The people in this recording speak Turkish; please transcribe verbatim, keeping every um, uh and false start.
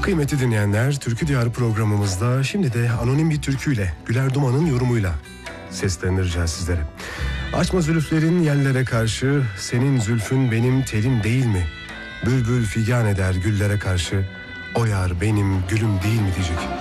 Kıymetli dinleyenler, Türkü Diyarı programımızda şimdi de anonim bir türküyle, Güler Duman'ın yorumuyla seslendireceğiz sizlere. Açma zülüflerin yerlere karşı, senin zülfün benim telim değil mi? Bülbül figan eder güllere karşı, o yar benim gülüm değil mi diyecek.